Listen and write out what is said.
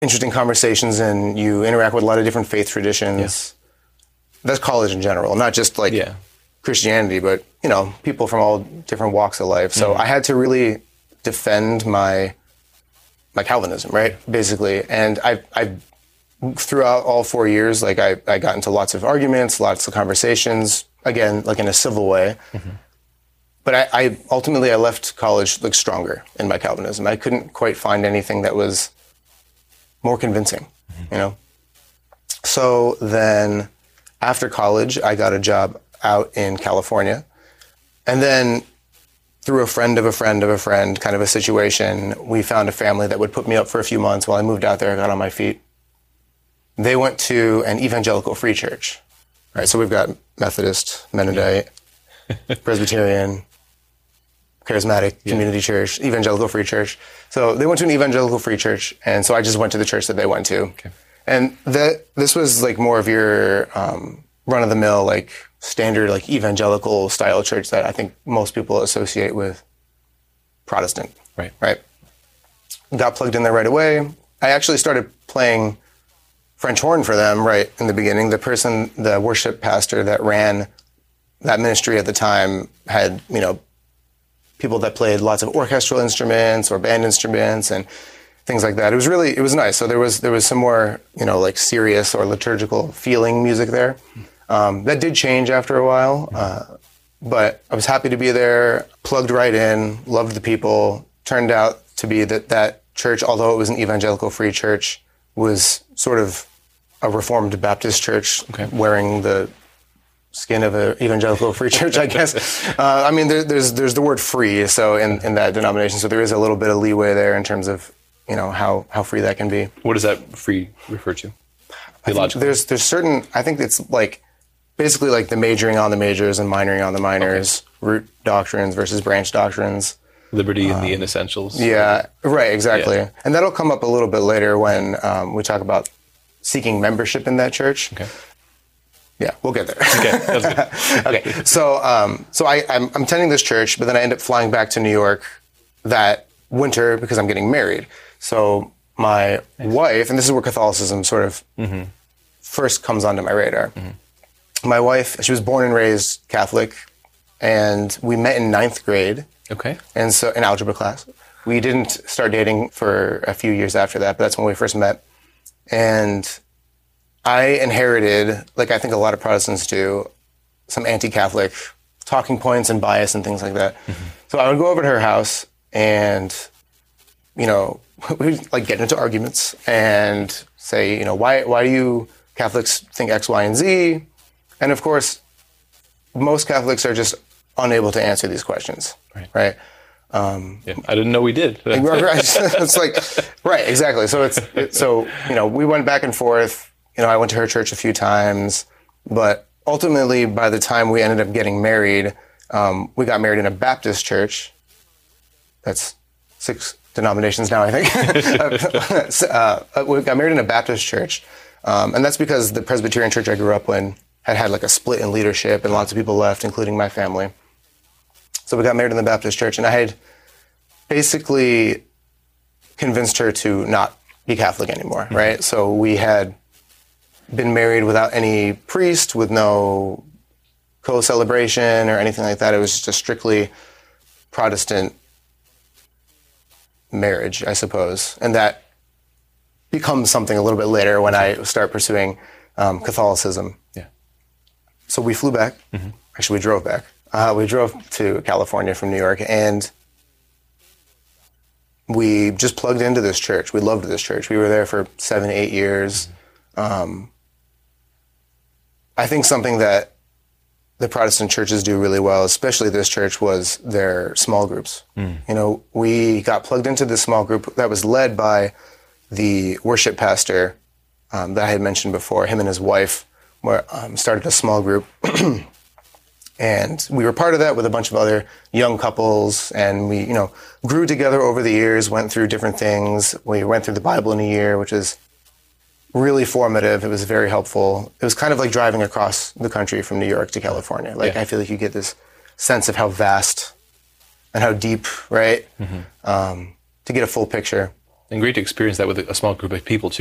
interesting conversations and you interact with a lot of different faith traditions. That's college in general, not just like Christianity, but people from all different walks of life. So I had to really defend my Calvinism, right? Basically. And I throughout all 4 years, like I got into lots of arguments, lots of conversations, again, like in a civil way. But I ultimately left college like stronger in my Calvinism. I couldn't quite find anything that was more convincing, So then after college, I got a job out in California. And then through a friend of a friend of a friend kind of a situation, we found a family that would put me up for a few months while I moved out there, I got on my feet. They went to an evangelical free church, right? So we've got Methodist, Mennonite, Presbyterian, Charismatic Community Church, Evangelical Free Church. So they went to an Evangelical Free Church, and so I just went to the church that they went to. Okay. And this was like more of your run-of-the-mill, like standard, like evangelical style church that I think most people associate with Protestant. Right. Got plugged in there right away. I actually started playing French horn for them right in the beginning. The worship pastor that ran that ministry at the time had, people that played lots of orchestral instruments or band instruments and things like that. It was nice. So there was some more, like serious or liturgical feeling music there. That did change after a while. But I was happy to be there, plugged right in, loved the people. Turned out to be that church, although it was an evangelical free church, was sort of a Reformed Baptist church wearing the skin of an evangelical free church, I guess. There's the word free, so in that denomination, so there is a little bit of leeway there in terms of, how free that can be. What does that free refer to? There's certain, I think it's like, basically like the majoring on the majors and minoring on the minors, root doctrines versus branch doctrines. Liberty in the inessentials. Yeah, right, exactly. Yeah. And that'll come up a little bit later when we talk about seeking membership in that church. Okay. Yeah, we'll get there. Okay, that's good. Okay, so I'm attending this church, but then I end up flying back to New York that winter because I'm getting married. So my wife, and this is where Catholicism sort of first comes onto my radar. My wife, she was born and raised Catholic, and we met in 9th grade. Okay. And so in algebra class. We didn't start dating for a few years after that, but that's when we first met. And I inherited, like I think a lot of Protestants do, some anti-Catholic talking points and bias and things like that. So I would go over to her house and, we'd like get into arguments and say, why do you Catholics think X, Y, and Z? And of course, most Catholics are just unable to answer these questions, right? I didn't know we did. It's like, right, exactly. So we went back and forth. I went to her church a few times, but ultimately, by the time we ended up getting married, we got married in a Baptist church. That's 6 denominations now, I think. We got married in a Baptist church, and that's because the Presbyterian church I grew up in had like a split in leadership, and lots of people left, including my family. So we got married in the Baptist church, and I had basically convinced her to not be Catholic anymore, right? So we had been married without any priest, with no co-celebration or anything like that. It was just a strictly Protestant marriage, I suppose. And that becomes something a little bit later when I start pursuing Catholicism. Yeah. So we flew back. Actually, we drove back. We drove to California from New York, and we just plugged into this church. We loved this church. We were there for 7, 8 years. I think something that the Protestant churches do really well, especially this church, was their small groups. We got plugged into this small group that was led by the worship pastor that I had mentioned before. Him and his wife started a small group. And we were part of that with a bunch of other young couples, and we, grew together over the years, went through different things. We went through the Bible in a year, which is really formative. It was very helpful. It was kind of like driving across the country from New York to California. I feel like you get this sense of how vast and how deep, right? To get a full picture. And great to experience that with a small group of people too.